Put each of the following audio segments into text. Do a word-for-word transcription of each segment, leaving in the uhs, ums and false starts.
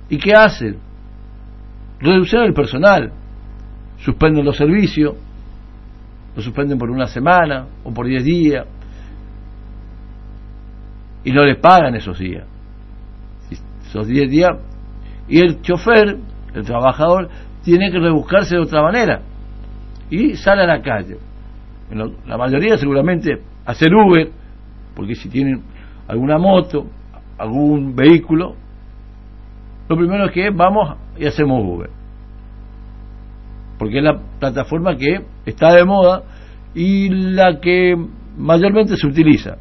¿Y qué hacen? Reducen el personal, suspenden los servicios, lo suspenden por una semana o por diez días y no les pagan esos días, esos diez días, y el chofer, el trabajador, tiene que rebuscarse de otra manera y sale a la calle. Bueno, la mayoría seguramente hacer Uber, porque si tienen alguna moto, algún vehículo, lo primero es que vamos y hacemos Uber, porque es la plataforma que está de moda y la que mayormente se utiliza.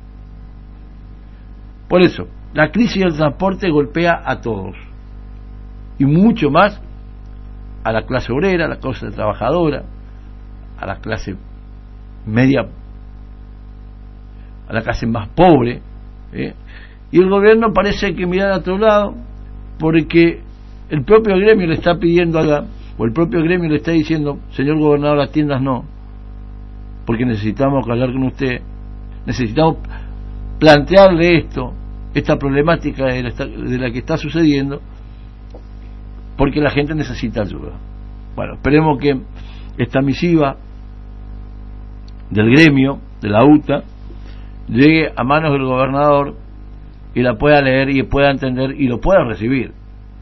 Por eso, la crisis del transporte golpea a todos, y mucho más a la clase obrera, a la clase trabajadora, a la clase media, a la clase más pobre, ¿eh? Y el gobierno parece que mirar a otro lado, porque el propio gremio le está pidiendo algo, o el propio gremio le está diciendo: señor gobernador, las tiendas no, porque necesitamos hablar con usted, necesitamos plantearle esto, esta problemática de la, de la que está sucediendo, porque la gente necesita ayuda. Bueno, esperemos que esta misiva del gremio, de la U T A, llegue a manos del gobernador y la pueda leer y pueda entender y lo pueda recibir,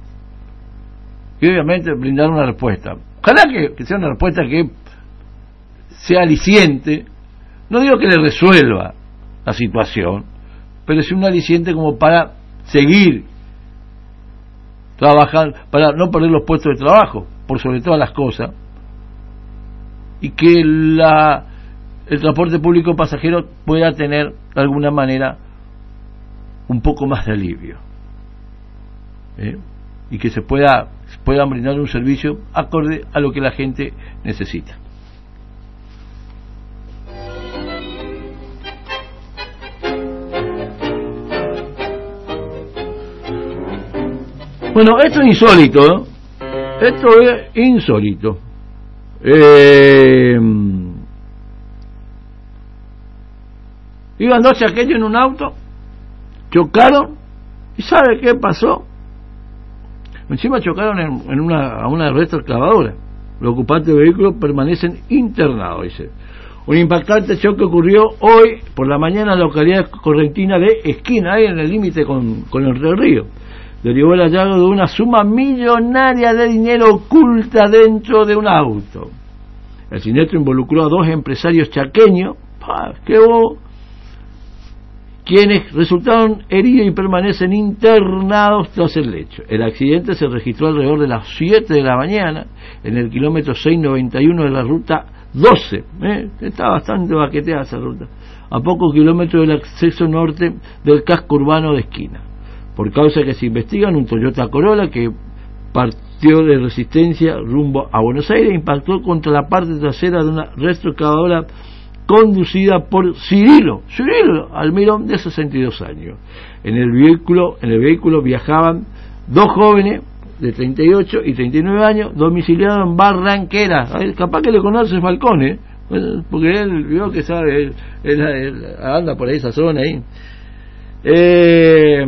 y obviamente brindar una respuesta. Ojalá que, que sea una respuesta que sea aliciente, no digo que le resuelva la situación, pero es un aliciente como para seguir trabajando, para no perder los puestos de trabajo, por sobre todas las cosas, y que la el transporte público pasajero pueda tener de alguna manera un poco más de alivio, ¿eh? Y que se pueda puedan brindar un servicio acorde a lo que la gente necesita. Bueno, esto es insólito, ¿no? Esto es insólito. Eh, iban dos chaqueños en un auto, chocaron, y ¿sabe qué pasó? Encima chocaron en, en una, a una retroexcavadora. Los ocupantes del vehículo permanecen internados, dice. Un impactante choque ocurrió hoy por la mañana en la localidad correntina de Esquina, ahí en el límite con, con el Río. Derivó el hallazgo de una suma millonaria de dinero oculta dentro de un auto. El siniestro involucró a dos empresarios chaqueños, ¡pah, qué bobo!, quienes resultaron heridos y permanecen internados tras el hecho. El accidente se registró alrededor de las siete de la mañana en el kilómetro seiscientos noventa y uno de la ruta doce. ¿eh? Está bastante baqueteada esa ruta, a pocos kilómetros del acceso norte del casco urbano de Esquina. Por causa que se investigan, un Toyota Corolla que partió de Resistencia rumbo a Buenos Aires impactó contra la parte trasera de una retroexcavadora conducida por Cirilo, Cirilo Almirón, de sesenta y dos años. En el vehículo, en el vehículo viajaban dos jóvenes de treinta y ocho y treinta y nueve años, domiciliados en Barranquera. A ver, capaz que le conoce Falcón, ¿eh? Porque él vio que sabe, él, él, él anda por ahí, esa zona ahí. Eh,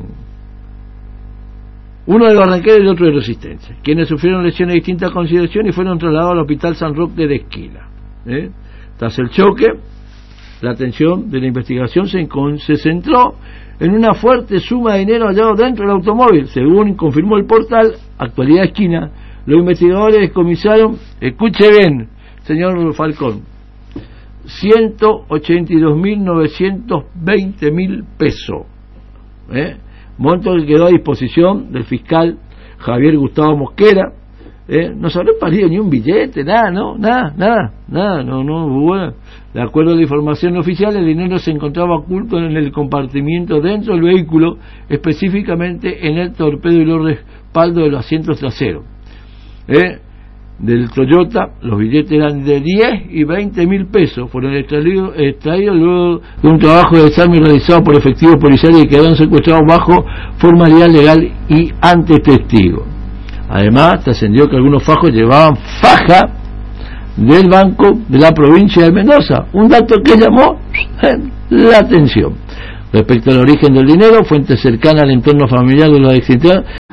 uno de Barranquera y el otro de Resistencia, quienes sufrieron lesiones de distinta consideración y fueron trasladados al Hospital San Roque de Esquina. ¿eh? Tras el choque, la atención de la investigación se, se centró en una fuerte suma de dinero hallado dentro del automóvil. Según confirmó el portal Actualidad Esquina, los investigadores descomisaron, escuche bien, señor Falcón, ciento ochenta y dos mil novecientos veinte mil pesos, ¿eh? monto que quedó a disposición del fiscal Javier Gustavo Mosquera. ¿Eh? No se habrá parido ni un billete, nada, no, nada, nada, nada, no, no, bueno. De acuerdo a la información oficial, el dinero se encontraba oculto en el compartimiento dentro del vehículo, específicamente en el torpedo y los respaldos de los asientos traseros. ¿Eh? Del Toyota, los billetes eran de diez y veinte mil pesos, fueron extraídos, extraídos luego de un trabajo de examen realizado por efectivos policiales y quedaron secuestrados bajo formalidad legal y ante testigos. Además, trascendió que algunos fajos llevaban faja del Banco de la provincia de Mendoza, un dato que llamó la atención. Respecto al origen del dinero, fuentes cercanas al entorno familiar de los extintos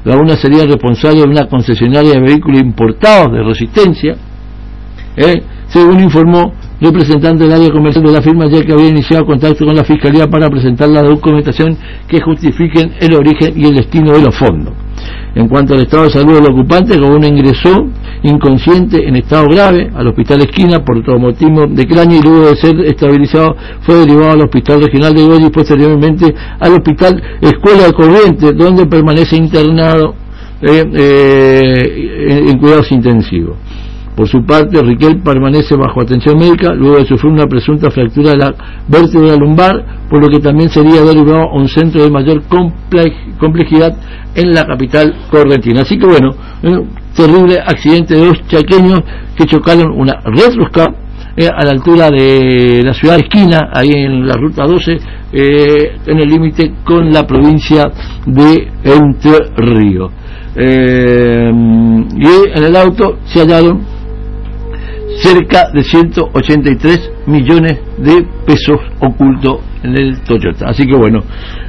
Laguna sería responsable de una concesionaria de vehículos importados de Resistencia, ¿eh? según informó representante del área comercial de la firma, ya que había iniciado contacto con la Fiscalía para presentar la documentación que justifiquen el origen y el destino de los fondos. En cuanto al estado de salud del ocupante, Gobuna ingresó inconsciente en estado grave al hospital Esquina por traumatismo de cráneo y luego de ser estabilizado fue derivado al hospital regional de Goya y posteriormente al hospital Escuela de Corrientes, donde permanece internado eh, eh, en cuidados intensivos. Por su parte, Riquel permanece bajo atención médica luego de sufrir una presunta fractura de la vértebra lumbar, por lo que también sería derivado a un centro de mayor complejidad en la capital correntina. Así que bueno, un terrible accidente de dos chaqueños que chocaron una retrosca eh, a la altura de la ciudad de Esquina, ahí en la ruta doce, eh, en el límite con la provincia de Entre Ríos. Eh, y en el auto se hallaron cerca de ciento ochenta y tres millones de pesos ocultos en el Toyota. Así que bueno,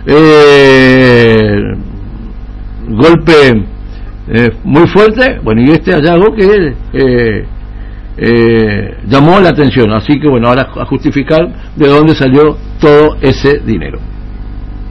eh, golpe eh, muy fuerte, bueno, y este hallazgo que eh, eh, llamó la atención. Así que bueno, ahora a justificar de dónde salió todo ese dinero.